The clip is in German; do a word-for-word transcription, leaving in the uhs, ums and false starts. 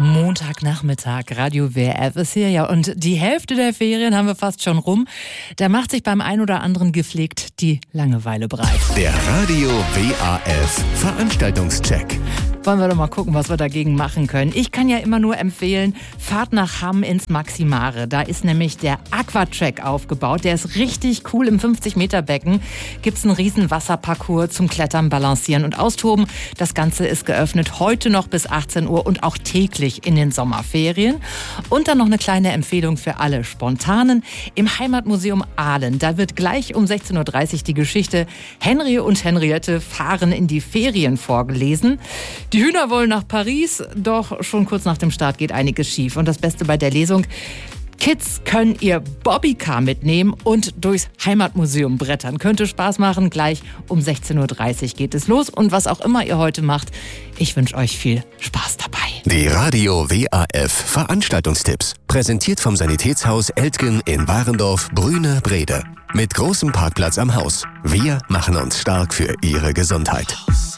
Montagnachmittag, Radio W R F ist hier, ja, und die Hälfte der Ferien haben wir fast schon rum. Da macht sich beim ein oder anderen gepflegt die Langeweile breit. Der Radio W A F Veranstaltungscheck. Wollen wir doch mal gucken, was wir dagegen machen können. Ich kann ja immer nur empfehlen, fahrt nach Hamm ins Maximare. Da ist nämlich der Aquatrack aufgebaut. Der ist richtig cool. Im fünfzig Meter Becken gibt es einen riesen Wasserparcours zum Klettern, Balancieren und Austoben. Das Ganze ist geöffnet heute noch bis achtzehn Uhr und auch täglich in den Sommerferien. Und dann noch eine kleine Empfehlung für alle Spontanen. Im Heimatmuseum Aalen, da wird gleich um sechzehn Uhr dreißig die Geschichte Henry und Henriette fahren in die Ferien vorgelesen. Die Hühner wollen nach Paris, doch schon kurz nach dem Start geht einiges schief. Und das Beste bei der Lesung: Kids können ihr Bobbycar mitnehmen und durchs Heimatmuseum brettern. Könnte Spaß machen. Gleich um sechzehn Uhr dreißig geht es los. Und was auch immer ihr heute macht, ich wünsche euch viel Spaß dabei. Die Radio W A F Veranstaltungstipps. Präsentiert vom Sanitätshaus Eltgen in Warendorf, Brüne, Brede. Mit großem Parkplatz am Haus. Wir machen uns stark für Ihre Gesundheit.